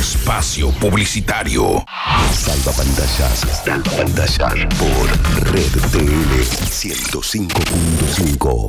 Espacio publicitario. Salva pantallas por Red TL 105.5.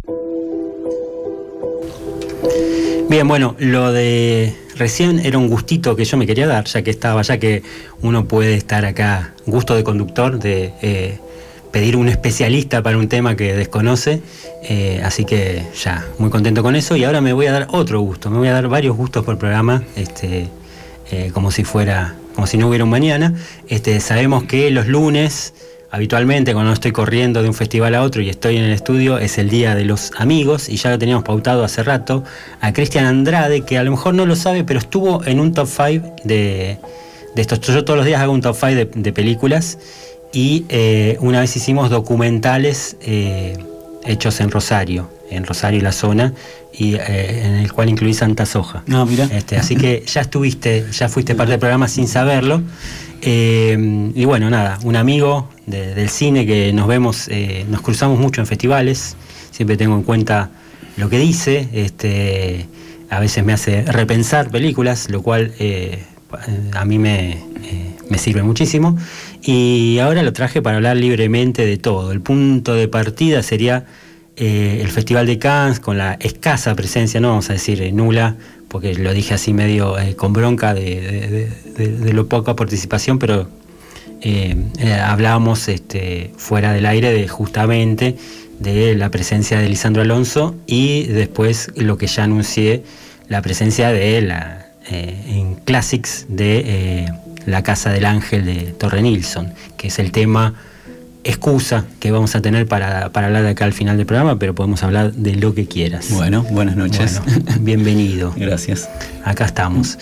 Bien, bueno, lo de recién era un gustito que yo me quería dar, ya que uno puede estar acá, gusto de conductor, de pedir un especialista para un tema que desconoce, así que ya, muy contento con eso. Y ahora me voy a dar otro gusto, me voy a dar varios gustos por programa, como si no hubiera un mañana. Sabemos que los lunes, habitualmente cuando estoy corriendo de un festival a otro y estoy en el estudio, es el Día de los Amigos, y ya lo teníamos pautado hace rato a Cristian Andrade, que a lo mejor no lo sabe, pero estuvo en un top 5 de estos. Yo todos los días hago un top 5 de películas, y una vez hicimos documentales hechos en Rosario y la zona, y en el cual incluí Santa Soja. No, mira. Así que ya fuiste parte del programa sin saberlo. Y bueno, nada, un amigo del cine que nos vemos, nos cruzamos mucho en festivales, siempre tengo en cuenta lo que dice, a veces me hace repensar películas, lo cual a mí me sirve muchísimo, y ahora lo traje para hablar libremente de todo. El punto de partida sería el Festival de Cannes, con la escasa presencia, no vamos a decir nula, porque lo dije así medio con bronca de lo poca participación, pero hablábamos fuera del aire de justamente de la presencia de Lisandro Alonso, y después lo que ya anuncié, la presencia de en Classics de La Casa del Ángel de Torre Nilsson, que es el tema excusa que vamos a tener para hablar de acá al final del programa, pero podemos hablar de lo que quieras. Bueno, buenas noches. Bueno, bienvenido. Gracias. Acá estamos.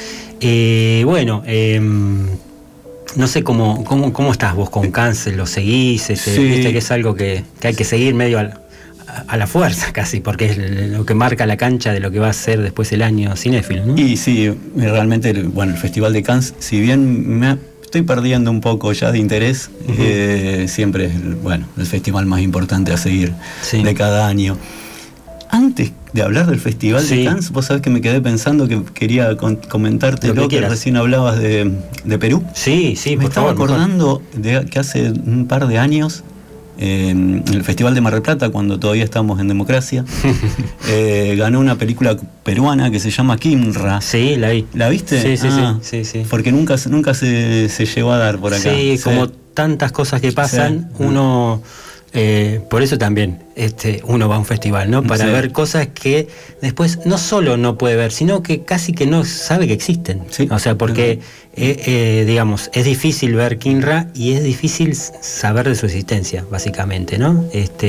No sé cómo estás vos con Cáncer, ¿lo seguís? Sí. Viste que es algo que hay que seguir medio a la fuerza casi, porque es lo que marca la cancha de lo que va a ser después el año cinéfilo, ¿no? Y sí, realmente, el Festival de Cannes, si bien estoy perdiendo un poco ya de interés, siempre es el festival más importante a seguir de cada año. Antes de hablar del Festival de Cannes, vos sabés que me quedé pensando que quería comentarte lo que recién hablabas de Perú. Sí, me estaba acordando de que hace un par de años, en el Festival de Mar del Plata, cuando todavía estábamos en democracia, ganó una película peruana que se llama Kimra. Sí, la vi. ¿La viste? Sí. Porque nunca se llegó a dar por acá. Sí, como tantas cosas que pasan, uno... por eso también uno va a un festival, ¿no? Para ver cosas que después no solo no puede ver, sino que casi que no sabe que existen. Sí. O sea, porque, digamos, es difícil ver Kinra y es difícil saber de su existencia, básicamente, ¿no?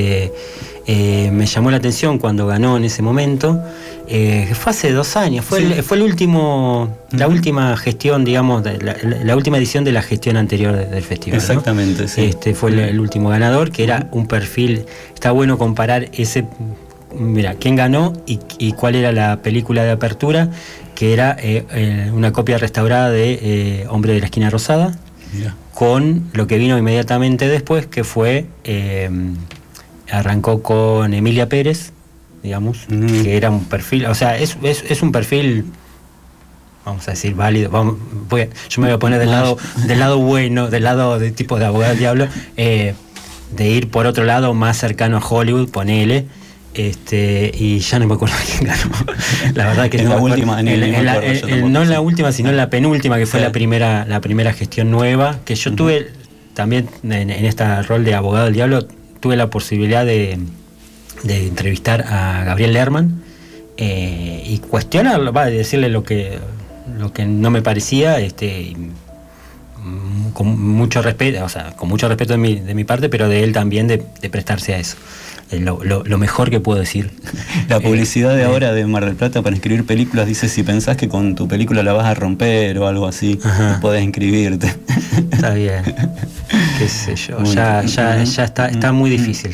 Me llamó la atención cuando ganó en ese momento. Fue hace 2 años, fue el último, la última gestión, digamos, la última edición de la gestión anterior del festival. Exactamente, ¿no? Sí. Fue el último ganador, que era un perfil. Está bueno comparar mira, quién ganó y cuál era la película de apertura, que era una copia restaurada de Hombre de la Esquina Rosada, con lo que vino inmediatamente después, que fue arrancó con Emilia Pérez, digamos, que era un perfil, o sea, es un perfil, vamos a decir, válido. Yo me voy a poner del lado bueno, del lado de tipo de abogado del diablo, de ir por otro lado más cercano a Hollywood, ponele, y ya no me acuerdo quién ganó. La verdad que en la última, no en la última, sino en la penúltima, que fue la primera gestión nueva, que yo tuve también en este rol de abogado del diablo. Tuve la posibilidad de entrevistar a Gabriel Lerman y cuestionarlo, decirle lo que no me parecía, con mucho respeto, o sea, con mucho respeto de mi parte, pero de él también de prestarse a eso. Lo mejor que puedo decir. La publicidad de ahora de Mar del Plata para inscribir películas dice: si pensás que con tu película la vas a romper o algo así, podés inscribirte. Está bien, qué sé yo, ya está muy difícil,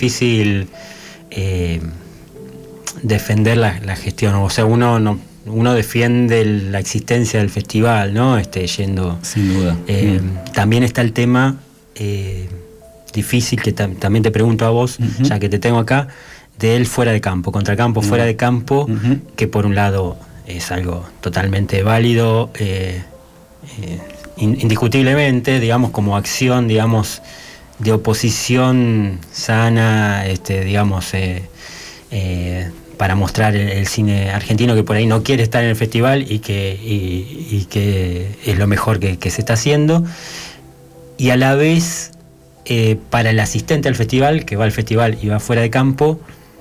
defender la gestión. O sea, uno defiende la existencia del festival, ¿no? Yendo. Sin duda. También está el tema difícil, que también te pregunto a vos, ya que te tengo acá, del fuera de campo, contracampo, fuera de campo, que por un lado es algo totalmente válido, indiscutiblemente, digamos, como acción, digamos, de oposición sana, digamos, para mostrar el cine argentino que por ahí no quiere estar en el festival y que es lo mejor que se está haciendo, y a la vez para el asistente al festival, que va al festival y va fuera de campo,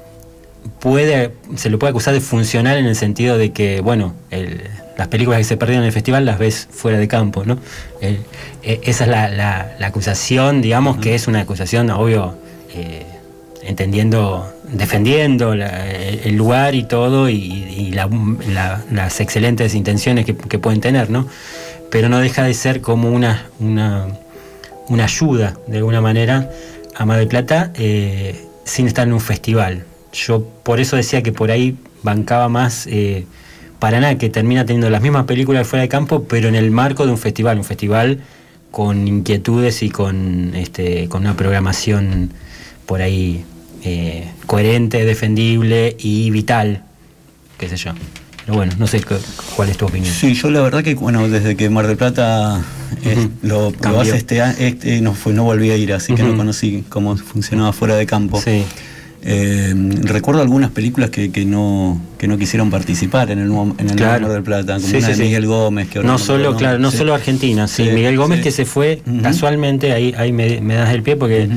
se lo puede acusar de funcional en el sentido de que, bueno, las películas que se perdieron en el festival las ves fuera de campo, ¿no? Esa es la acusación, digamos, que es una acusación, obvio, defendiendo el lugar y todo, y las excelentes intenciones que pueden tener, ¿no? Pero no deja de ser como una ayuda, de alguna manera, a Mar del Plata, sin estar en un festival. Yo por eso decía que por ahí bancaba más Paraná, que termina teniendo las mismas películas fuera de campo, pero en el marco de un festival con inquietudes y con una programación por ahí coherente, defendible y vital, qué sé yo. Pero bueno, no sé cuál es tu opinión. Sí, yo la verdad que, bueno, desde que Mar del Plata lo hace no volví a ir, así que no conocí cómo funcionaba fuera de campo. Sí. Recuerdo algunas películas que no quisieron participar en el claro. Mar del Plata, como una de Miguel Gómez, que no solo, claro, no solo Argentina, Miguel Gómez, que se fue casualmente, ahí me das el pie, porque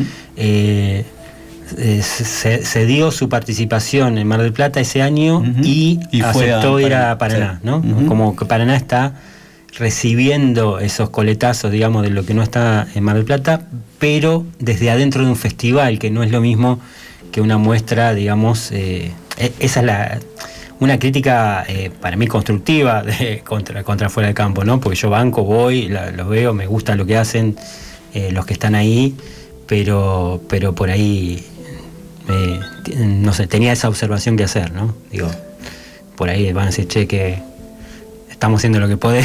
se dio su participación en Mar del Plata ese año y aceptó ir a Paraná, ¿no? Como que Paraná está recibiendo esos coletazos, digamos, de lo que no está en Mar del Plata, pero desde adentro de un festival, que no es lo mismo que una muestra, digamos, esa es una crítica para mí constructiva contra fuera de campo, ¿no? Porque yo banco, voy, los veo, me gusta lo que hacen los que están ahí, pero por ahí no sé, tenía esa observación que hacer, ¿no? Digo, por ahí van a decir, che, que estamos haciendo lo que podemos,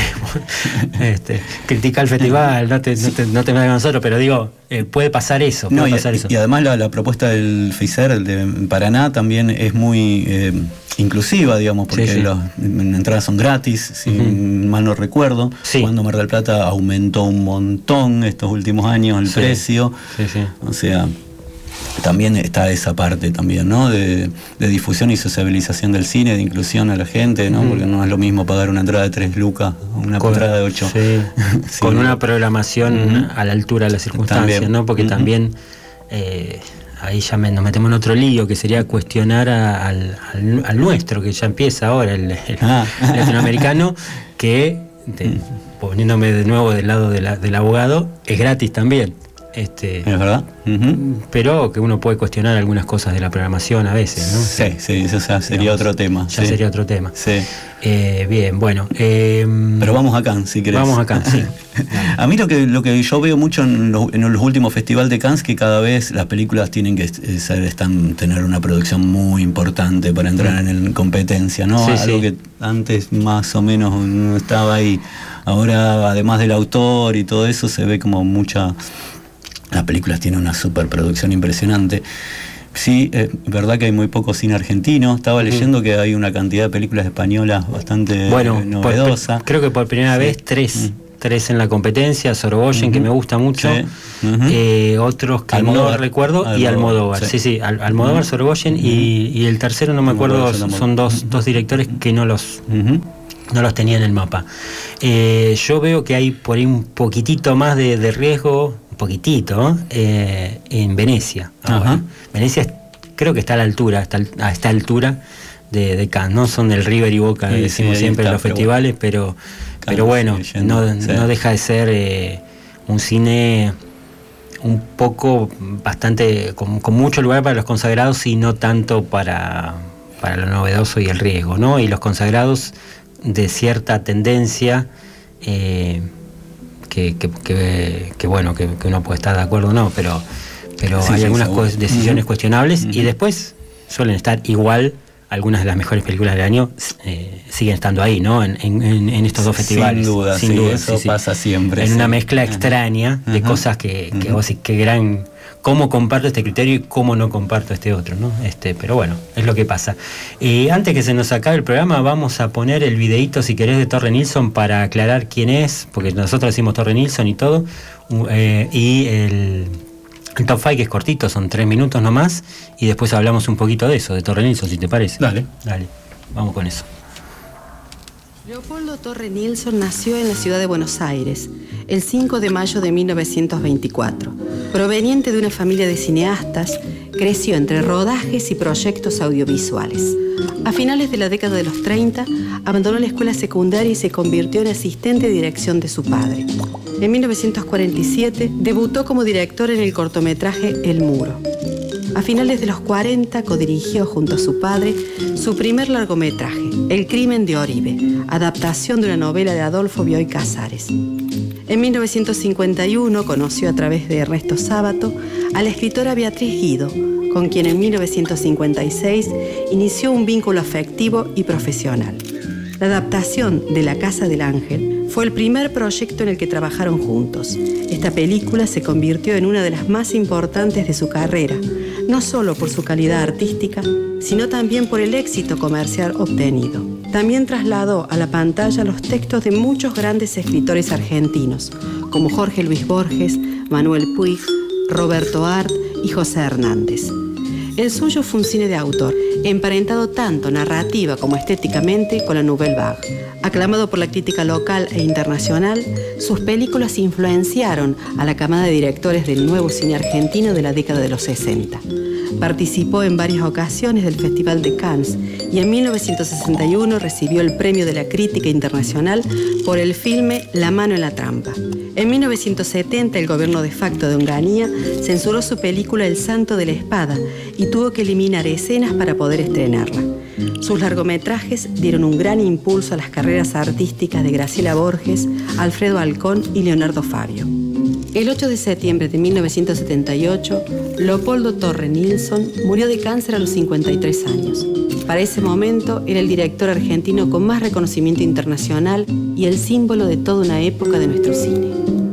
criticar el festival, no te me hagas nosotros, pero digo, puede pasar eso. Y además la propuesta del FICER, el de Paraná, también es muy inclusiva, digamos, porque las entradas son gratis, si mal no recuerdo. Cuando Mar del Plata aumentó un montón estos últimos años el precio. O sea, también está esa parte también, ¿no? De difusión y sociabilización del cine, de inclusión a la gente, ¿no? Porque no es lo mismo pagar una entrada de 3 lucas o una entrada de 8. Con una programación a la altura de las circunstancias, también, ¿no? Porque también ahí ya nos metemos en otro lío, que sería cuestionar al nuestro, que ya empieza ahora, el latinoamericano, que, poniéndome de nuevo del lado del abogado, es gratis también. ¿Es verdad? Pero que uno puede cuestionar algunas cosas de la programación a veces, ¿no? Sí, eso sería otro tema. Ya sería otro tema. Sí. Bien, bueno. Pero vamos a Cannes, si querés. Vamos a Cannes, sí. A mí lo que yo veo mucho en los últimos festivales de Cannes, que cada vez las películas tienen que tener una producción muy importante para entrar en competencia, ¿no? Algo que antes más o menos no estaba ahí. Ahora, además del autor y todo eso, se ve como mucha... Las películas tienen una superproducción impresionante. Sí, es verdad que hay muy poco cine argentino. Estaba leyendo que hay una cantidad de películas españolas bastante novedosa. Creo que por primera vez tres en la competencia. Sorogoyen, que me gusta mucho. Otros que Almodóvar, no recuerdo, y Almodóvar. Sí, Almodóvar, Sorogoyen, y el tercero no me acuerdo, son dos directores que no los tenía en el mapa. Yo veo que hay por ahí un poquitito más de riesgo, poquitito, en Venecia. Venecia creo que está a la altura, a esta altura de Cannes, ¿no? Son del River y Boca, decimos siempre en los festivales, pero bueno, no deja de ser un cine un poco bastante con mucho lugar para los consagrados y no tanto para lo novedoso y el riesgo, ¿no? Y los consagrados de cierta tendencia que bueno, que uno puede estar de acuerdo o no, pero hay algunas decisiones cuestionables, y después suelen estar igual. Algunas de las mejores películas del año siguen estando ahí, ¿no? En estos dos festivales. Sin duda, eso pasa siempre. En una mezcla extraña de cosas que vos decís, qué gran cómo comparto este criterio y cómo no comparto este otro, ¿no? Pero bueno, es lo que pasa. Antes que se nos acabe el programa, vamos a poner el videíto, si querés, de Torre Nilsson para aclarar quién es, porque nosotros decimos Torre Nilsson y todo, y el Top 5, que es cortito, son 3 minutos nomás, y después hablamos un poquito de eso, de Torre Nilsson, si te parece. Dale, vamos con eso. Leopoldo Torre Nilsson nació en la ciudad de Buenos Aires el 5 de mayo de 1924. Proveniente de una familia de cineastas, creció entre rodajes y proyectos audiovisuales. A finales de la década de los 30, abandonó la escuela secundaria y se convirtió en asistente de dirección de su padre. En 1947, debutó como director en el cortometraje El Muro. A finales de los 40, codirigió junto a su padre su primer largometraje, El crimen de Oribe, adaptación de una novela de Adolfo Bioy Casares. En 1951 conoció a través de Ernesto Sábato a la escritora Beatriz Guido, con quien en 1956 inició un vínculo afectivo y profesional. La adaptación de La Casa del Ángel fue el primer proyecto en el que trabajaron juntos. Esta película se convirtió en una de las más importantes de su carrera, no solo por su calidad artística, sino también por el éxito comercial obtenido. También trasladó a la pantalla los textos de muchos grandes escritores argentinos, como Jorge Luis Borges, Manuel Puig, Roberto Art y José Hernández. El suyo fue un cine de autor, emparentado tanto narrativa como estéticamente con la Nouvelle Vague. Aclamado por la crítica local e internacional, sus películas influenciaron a la camada de directores del nuevo cine argentino de la década de los 60. Participó en varias ocasiones del Festival de Cannes y en 1961 recibió el Premio de la Crítica Internacional por el filme La mano en la trampa. En 1970, el gobierno de facto de Onganía censuró su película El santo de la espada y tuvo que eliminar escenas para poder estrenarla. Sus largometrajes dieron un gran impulso a las carreras artísticas de Graciela Borges, Alfredo Alcón y Leonardo Fabio. El 8 de septiembre de 1978, Leopoldo Torre Nilsson murió de cáncer a los 53 años. Para ese momento era el director argentino con más reconocimiento internacional y el símbolo de toda una época de nuestro cine.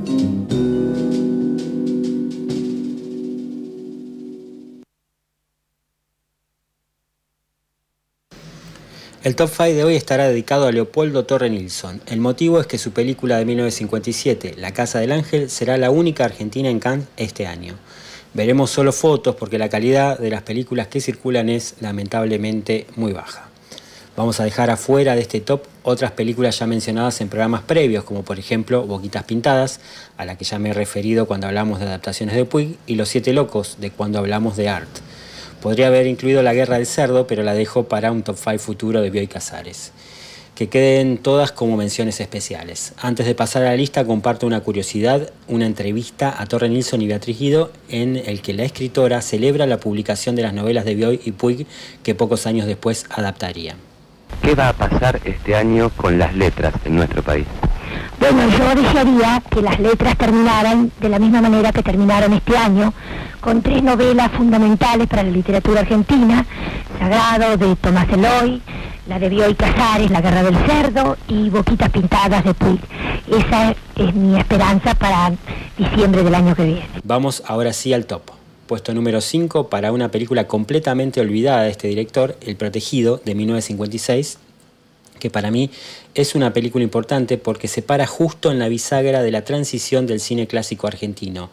El Top 5 de hoy estará dedicado a Leopoldo Torre Nilsson. El motivo es que su película de 1957, La Casa del Ángel, será la única argentina en Cannes este año. Veremos solo fotos porque la calidad de las películas que circulan es lamentablemente muy baja. Vamos a dejar afuera de este top otras películas ya mencionadas en programas previos, como por ejemplo Boquitas Pintadas, a la que ya me he referido cuando hablamos de adaptaciones de Puig, y Los Siete Locos, de cuando hablamos de Art. Podría haber incluido La Guerra del Cerdo, pero la dejo para un top 5 futuro de Bioy Casares. Que queden todas como menciones especiales. Antes de pasar a la lista, comparto una curiosidad, una entrevista a Torre Nilsson y Beatriz Guido, en el que la escritora celebra la publicación de las novelas de Bioy y Puig, que pocos años después adaptaría. ¿Qué va a pasar este año con las letras en nuestro país? Bueno, yo desearía que las letras terminaran de la misma manera que terminaron este año, con 3 novelas fundamentales para la literatura argentina: Sagrado, de Tomás Eloy, la de Bioy Casares, La Guerra del Cerdo, y Boquitas Pintadas, de Puig. Esa es mi esperanza para diciembre del año que viene. Vamos ahora sí al top. Puesto número 5 para una película completamente olvidada de este director, El Protegido, de 1956, que para mí es una película importante porque se para justo en la bisagra de la transición del cine clásico argentino,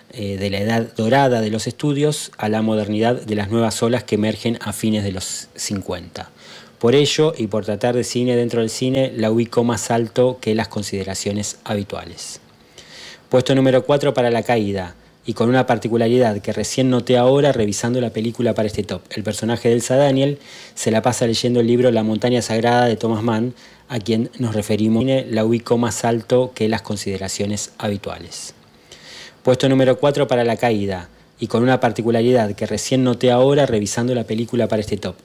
de la edad dorada de los estudios a la modernidad de las nuevas olas que emergen a fines de los 50. Por ello, y por tratar de cine dentro del cine, la ubicó más alto que las consideraciones habituales. Puesto número 4 para La Caída, y con una particularidad que recién noté ahora revisando la película para este top. El personaje de Elsa Daniel se la pasa leyendo el libro La montaña sagrada de Thomas Mann, a quien nos referimos. La ubicó más alto que las consideraciones habituales. Puesto número 4 para La Caída, y con una particularidad que recién noté ahora revisando la película para este top.